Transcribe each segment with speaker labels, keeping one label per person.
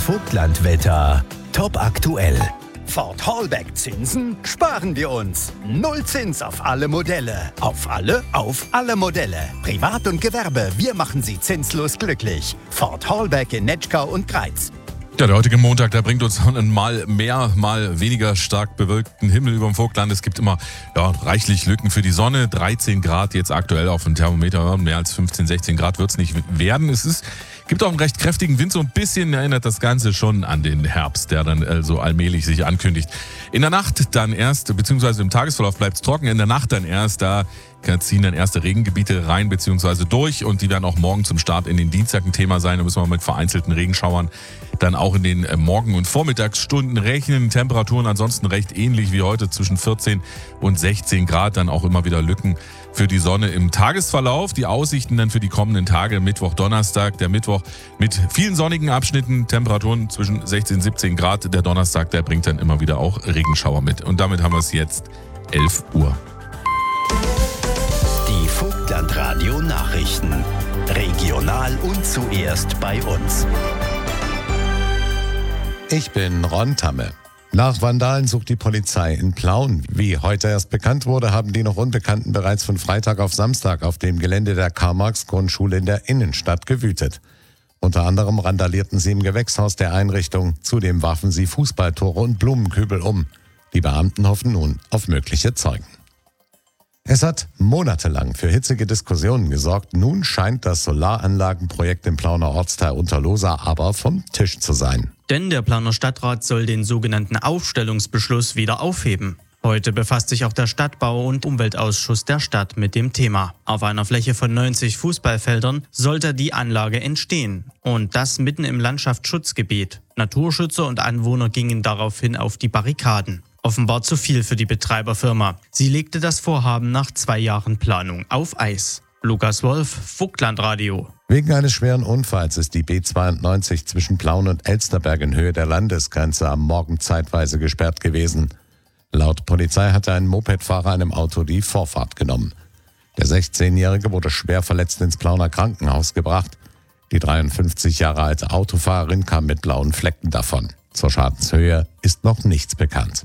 Speaker 1: Vogtlandwetter top aktuell.
Speaker 2: Ford Hallback Zinsen sparen wir uns. Null Zins auf alle Modelle. Auf alle Modelle. Privat und Gewerbe, wir machen Sie zinslos glücklich. Ford Hallback in Netschkau und Greiz.
Speaker 3: Ja, der heutige Montag, der bringt uns einen mal mehr, mal weniger stark bewölkten Himmel über dem Vogtland. Es gibt immer reichlich Lücken für die Sonne. 13 Grad jetzt aktuell auf dem Thermometer. Mehr als 15, 16 Grad wird es nicht werden. Gibt auch einen recht kräftigen Wind. So ein bisschen erinnert das Ganze schon an den Herbst, der dann so allmählich sich ankündigt. In der Nacht dann erst, beziehungsweise im Tagesverlauf bleibt es trocken. In der Nacht dann erst, da ziehen dann erste Regengebiete rein beziehungsweise durch. Und die werden auch morgen zum Start in den Dienstag ein Thema sein. Da müssen wir mit vereinzelten Regenschauern dann auch in den Morgen- und Vormittagsstunden rechnen. Temperaturen ansonsten recht ähnlich wie heute, zwischen 14 und 16 Grad. Dann auch immer wieder Lücken für die Sonne im Tagesverlauf. Die Aussichten dann für die kommenden Tage, Mittwoch, Donnerstag. Der Mittwoch mit vielen sonnigen Abschnitten, Temperaturen zwischen 16 und 17 Grad. Der Donnerstag, der bringt dann immer wieder auch Regenschauer mit. Und damit haben wir es jetzt 11 Uhr.
Speaker 1: Die Vogtlandradio Nachrichten. Regional und zuerst bei uns.
Speaker 4: Ich bin Ron Tamme. Nach Vandalen sucht die Polizei in Plauen. Wie heute erst bekannt wurde, haben die noch Unbekannten bereits von Freitag auf Samstag auf dem Gelände der Karl-Marx-Grundschule in der Innenstadt gewütet. Unter anderem randalierten sie im Gewächshaus der Einrichtung. Zudem warfen sie Fußballtore und Blumenkübel um. Die Beamten hoffen nun auf mögliche Zeugen. Es hat monatelang für hitzige Diskussionen gesorgt. Nun scheint das Solaranlagenprojekt im Plauner Ortsteil Unterlosa aber vom Tisch zu sein.
Speaker 5: Denn der Plauner Stadtrat soll den sogenannten Aufstellungsbeschluss wieder aufheben. Heute befasst sich auch der Stadtbau- und Umweltausschuss der Stadt mit dem Thema. Auf einer Fläche von 90 Fußballfeldern sollte die Anlage entstehen. Und das mitten im Landschaftsschutzgebiet. Naturschützer und Anwohner gingen daraufhin auf die Barrikaden. Offenbar zu viel für die Betreiberfirma. Sie legte das Vorhaben nach 2 Jahren Planung auf Eis. Lukas Wolf, Vogtlandradio.
Speaker 4: Wegen eines schweren Unfalls ist die B92 zwischen Plauen und Elsterberg in Höhe der Landesgrenze am Morgen zeitweise gesperrt gewesen. Laut Polizei hatte ein Mopedfahrer einem Auto die Vorfahrt genommen. Der 16-Jährige wurde schwer verletzt ins Plauner Krankenhaus gebracht. Die 53 Jahre alte Autofahrerin kam mit blauen Flecken davon. Zur Schadenshöhe ist noch nichts bekannt.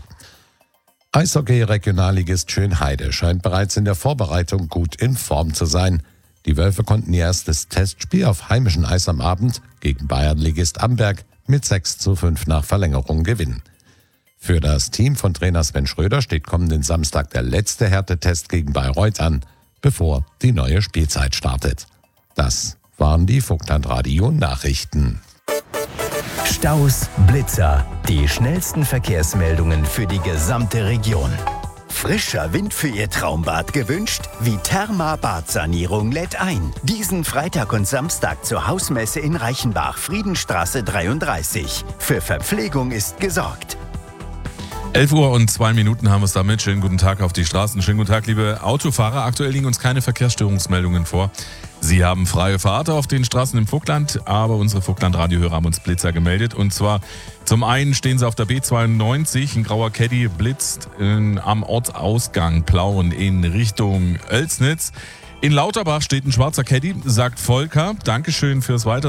Speaker 4: Eishockey-Regionalligist Schönheide scheint bereits in der Vorbereitung gut in Form zu sein. Die Wölfe konnten ihr erstes Testspiel auf heimischem Eis am Abend gegen Bayernligist Amberg mit 6:5 nach Verlängerung gewinnen. Für das Team von Trainer Sven Schröder steht kommenden Samstag der letzte Härtetest gegen Bayreuth an, bevor die neue Spielzeit startet. Das waren die Vogtlandradio Nachrichten.
Speaker 1: Staus, Blitzer, die schnellsten Verkehrsmeldungen für die gesamte Region. Frischer Wind für Ihr Traumbad gewünscht? Viterma Badsanierung lädt ein. Diesen Freitag und Samstag zur Hausmesse in Reichenbach, Friedenstraße 33. Für Verpflegung ist gesorgt.
Speaker 3: 11 Uhr und 2 Minuten haben wir es damit. Schönen guten Tag auf die Straßen. Schönen guten Tag, liebe Autofahrer. Aktuell liegen uns keine Verkehrsstörungsmeldungen vor. Sie haben freie Fahrt auf den Straßen im Vogtland, aber unsere Vogtland-Radiohörer haben uns Blitzer gemeldet. Und zwar zum einen stehen sie auf der B92, ein grauer Caddy blitzt am Ortsausgang Plauen in Richtung Oelsnitz. In Lauterbach steht ein schwarzer Caddy, sagt Volker. Dankeschön fürs Weiter.